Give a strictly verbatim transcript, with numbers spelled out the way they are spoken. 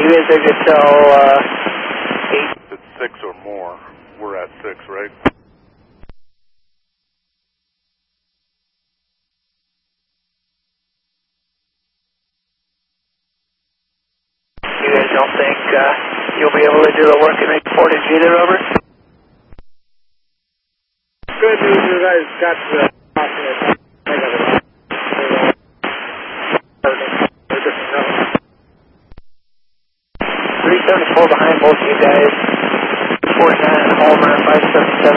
you guys are good till uh, eight? It's six or more. We're at six, right? You guys don't think uh, you'll be able to do the work and make forty feet over? Good news, you guys got the option. three seventy-four behind both you guys. forty-nine home run.